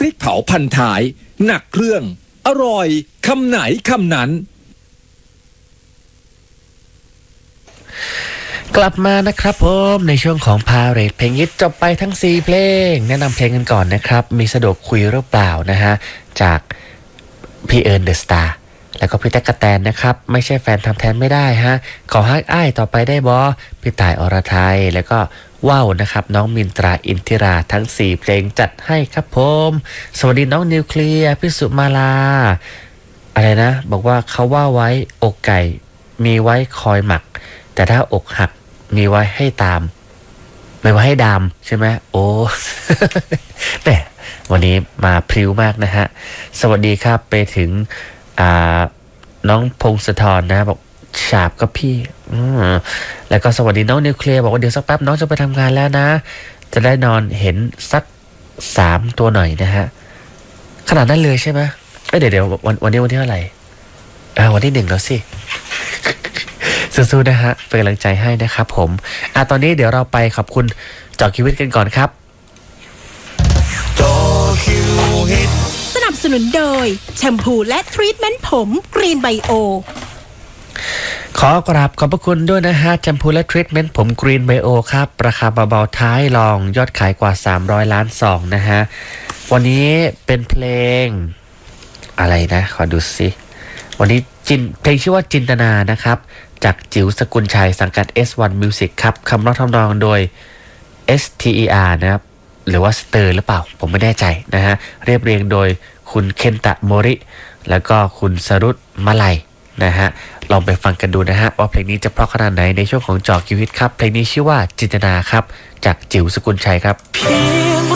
ริกเผาพันท้ายหนักเครื่องอร่อยคำไหนคำนั้นกลับมานะครับผมในช่วงของพาเรทเพลงฮิตจบไปทั้ง4เพลงแนะนำเพลงกันก่อนนะครับมีสะดวกคุยหรือเปล่านะฮะจากพี่เอิร์นเดอะสตาร์แล้วก็พี่แต๊กกะแตนนะครับไม่ใช่แฟนทำแทนไม่ได้ฮะขอฮักอ้ายต่อไปได้บอพี่ต่ายอรไทยแล้วก็ว้าวนะครับน้องมินตราอินทิราทั้ง4เพลงจัดให้ครับผมสวัสดีน้องนิวเคลียร์พี่สุมาลาอะไรนะบอกว่าเขาว่าไว้อกไก่มีไว้คอยหมักแต่ถ้าอกหักมีไว้ให้ตามไม่ไว้ให้ดามใช่ไหมโอ้ แต่วันนี้มาพริ้วมากนะฮะสวัสดีครับไปถึงน้องพงศธรนะบอกฉาบก็พี่แล้วก็สวัสดีน้องนิวเคลียร์บอกว่าเดี๋ยวสักแป๊บน้องจะไปทำงานแล้วนะจะได้นอนเห็นสัก3ตัวหน่อยนะฮะขนาดนั้นเลยใช่ไหมเดี๋ยววันนี้วันที่เท่าไหร่วันที่1แล้วสิสู้ๆนะฮะเป็นกำลังใจให้นะครับผมตอนนี้เดี๋ยวเราไปขอบคุณจอคิวิตกันก่อนครับสนับสนุนโดยแชมพูและทรีทเมนต์ผมกรีนไบโอขอกราบขอบพระคุณด้วยนะฮะแชมพูและทรีทเมนต์ผมกรีนไบโอครับราคาเบาๆท้ายรองยอดขายกว่า300 ล้านซองนะฮะวันนี้เป็นเพลงอะไรนะขอดูสิวันนี้เพลงชื่อว่าจินตนานะครับจากจิ๋วสกุลชัยสังกัด S1 Music ครับคำร้องทำนองโดย STER นะครับหรือว่าสเตอร์หรือเปล่าผมไม่แน่ใจนะฮะเรียบเรียงโดยคุณเคนตะโมริแล้วก็คุณสรุตมะไลนะฮะลองไปฟังกันดูนะฮะว่าเพลงนี้จะเพราะขนาดไหนในช่วงของจอคิวฮิตครับเพลงนี้ชื่อว่าจินตนาครับจากจิ๋วสกุลชัยครับ